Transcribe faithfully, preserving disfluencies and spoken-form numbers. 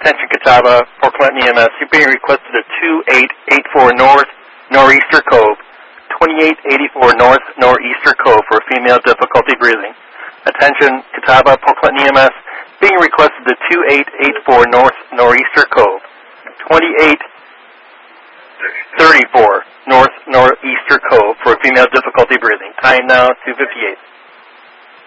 Attention Catawba, Port Clinton E M S. You're being requested to two eight eight four North Nor'easter Cove, twenty-eight eighty-four North Nor'easter Cove for a female difficulty breathing. Attention Catawba, Port Clinton E M S. Being requested to two eight eight four North Nor'easter Cove, twenty-eight thirty-four North Nor'easter Cove for a female difficulty breathing. Time now two fifty-eight.